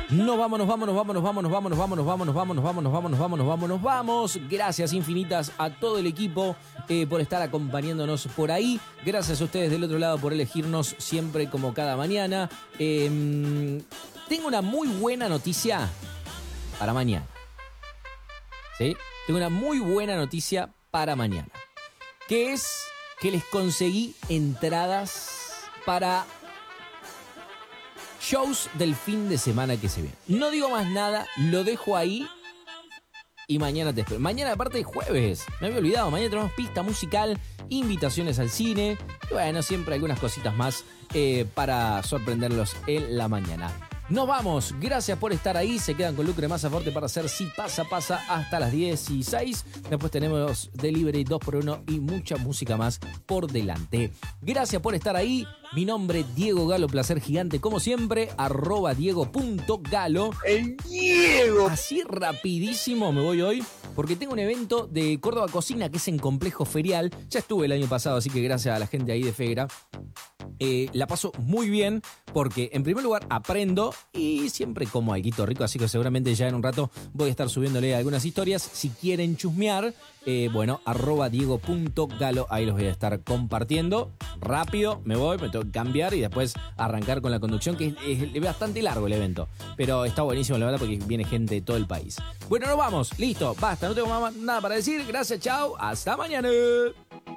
Vamos. Gracias infinitas a todo el equipo por estar acompañándonos por ahí. Gracias a ustedes del otro lado por elegirnos siempre como cada mañana. Tengo una muy buena noticia para mañana. ¿Sí? Tengo una muy buena noticia para mañana. Que es que les conseguí entradas para shows del fin de semana que se viene. No digo más nada, lo dejo ahí y mañana te espero. Mañana, aparte de jueves, me había olvidado, mañana tenemos pista musical, invitaciones al cine y bueno, siempre algunas cositas más para sorprenderlos en la mañana. Nos vamos, gracias por estar ahí. Se quedan con Lucre Masaforte para hacer Si Pasa Pasa hasta las 16. Después tenemos Delivery 2x1 y mucha música más por delante. Gracias por estar ahí. Mi nombre es Diego Galo, placer gigante como siempre. @Diego.Galo. ¡El Diego! Así rapidísimo me voy hoy porque tengo un evento de Córdoba Cocina que es en Complejo Ferial. Ya estuve el año pasado, así que gracias a la gente ahí de Fegra. La paso muy bien porque en primer lugar aprendo y siempre como algo rico, así que seguramente ya en un rato voy a estar subiéndole algunas historias. Si quieren chusmear, @Diego.Galo, ahí los voy a estar compartiendo. Rápido, me voy, me tengo que cambiar y después arrancar con la conducción, que es bastante largo el evento, pero está buenísimo la verdad porque viene gente de todo el país. Bueno, nos vamos, listo, basta, no tengo más nada para decir. Gracias, chao, hasta mañana.